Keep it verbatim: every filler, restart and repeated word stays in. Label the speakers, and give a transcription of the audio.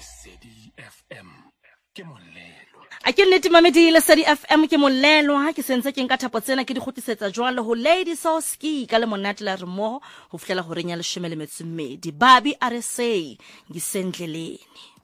Speaker 1: Lesedi F M ke molelo.
Speaker 2: A ke nnete mamedi Lesedi F M ke molelo ha ke sentse ke nka thapo tsena ke di gotisetsa jwang le ho Lady Soski ka le monate la re mo ho fihlela ho renya leshome le metso mmedi babi R S A ngisendleleni.